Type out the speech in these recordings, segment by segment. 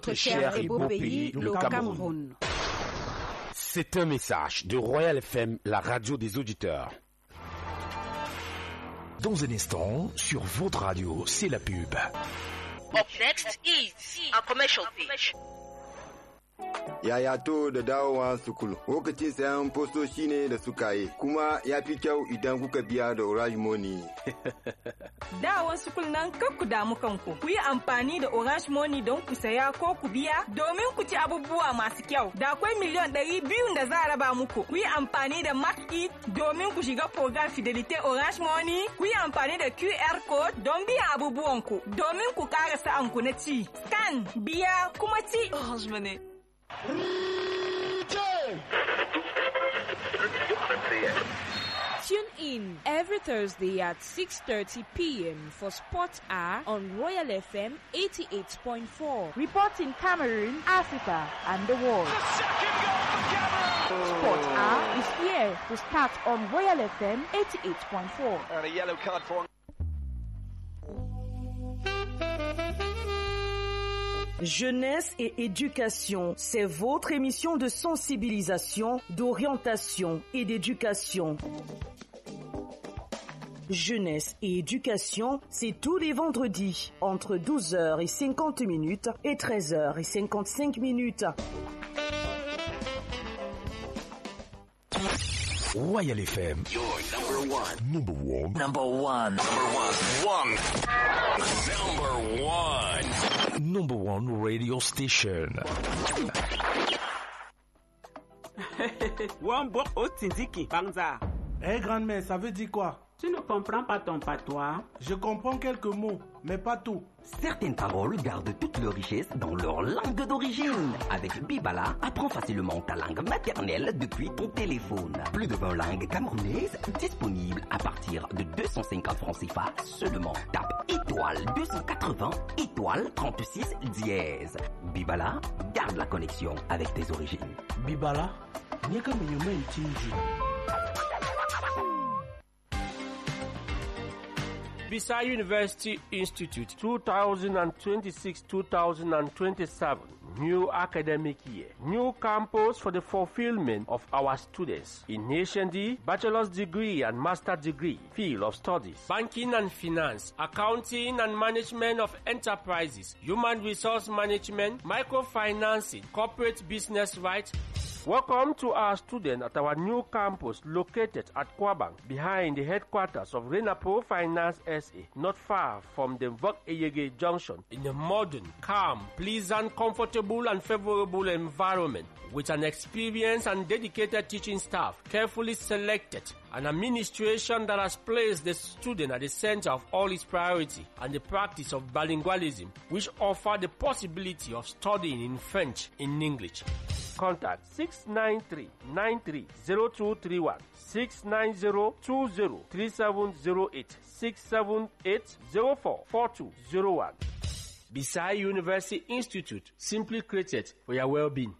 notre cher et beau pays, le Cameroun. C'est un message de Royal FM, la radio des auditeurs. Dans un instant, sur votre radio, c'est la pub. Up next is a commercial pitch. Yaya to da dawowa sukulu lokacin sayan postoci ne da suka yi kuma ya fi kyau idan kuka biya da Orange Money. Dawon sukul nan kar ku damu kanku ku yi amfani da Orange Money don ku saya ko ku biya domin ku ci abubuwa masu kyau da akwai miliyan 200 da za a raba muku. Ku yi amfani da Mark-It domin ku shiga program Fidelity Orange Money. Ku yi amfani da QR code don biyan abubuwanku domin ku ƙara sa'anku na ci. Scan biya kuma ci. Orange Money. Tune in every Thursday at 6:30 p.m. for Sports Hour on Royal FM 88.4. Reporting Cameroon, Africa, and the world. Sports Hour is here to start on Royal FM 88.4. And a yellow card for. Jeunesse et éducation, c'est votre émission de sensibilisation, d'orientation et d'éducation. Jeunesse et éducation, c'est tous les vendredis, entre 12h50 et 13h55. Royal FM. Your number one. Number one. Number one. Number one. Number one radio station. Wambo Otindiki Banza. Eh grand-mère, ça veut dire quoi? Tu ne comprends pas ton patois? Je comprends quelques mots, mais pas tout. Certaines paroles gardent toute leur richesse dans leur langue d'origine. Avec Bibala, apprends facilement ta langue maternelle depuis ton téléphone. Plus de 20 langues camerounaises disponibles à partir de 250 francs CFA seulement. Tape étoile 280 étoile 36 dièse. Bibala, garde la connexion avec tes origines. Bibala, n'y a que Bisai University Institute 2026-2027 new academic year. New campus for the fulfillment of our students in Nation D, bachelor's degree and master's degree, field of studies, banking and finance, accounting and management of enterprises, human resource management, microfinancing, corporate business rights. Welcome to our students at our new campus located at Kwabang, behind the headquarters of Renapo Finance SA, not far from the Vok-Eyege Junction, in a modern, calm, pleasant, comfortable and favorable environment, with an experienced and dedicated teaching staff, carefully selected, an administration that has placed the student at the center of all its priority, and the practice of bilingualism, which offer the possibility of studying in French in English. Contact 693-930231, 690-20-3708, 678-04-4201. Bisai University Institute, simply created for your well-being.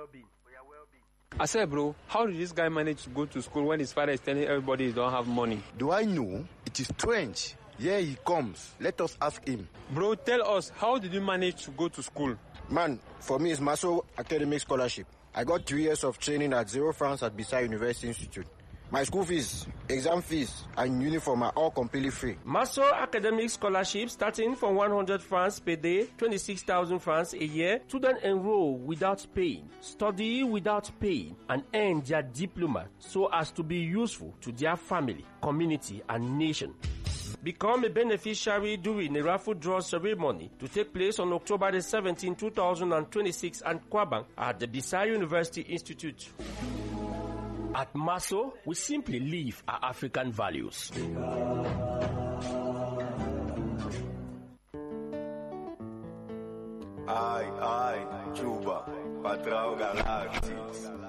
I said, bro, how did this guy manage to go to school when his father is telling everybody he don't have money? Do I know? It is strange. Here he comes. Let us ask him. Bro, tell us, how did you manage to go to school? Man, for me it's Maso Academic Scholarship. I got 2 years of training at 0 francs at Bisai University Institute. My school fees, exam fees, and uniform are all completely free. Maso Academic Scholarship starting from 100 francs per day, 26,000 francs a year. Students enroll without paying, study without paying, and earn their diploma so as to be useful to their family, community, and nation. Become a beneficiary during a raffle draw ceremony to take place on October the 17, 2026 at Kwabang at the Bisai University Institute. At Maso, we simply live our African values. Ai, Juba, Patrão Galactics.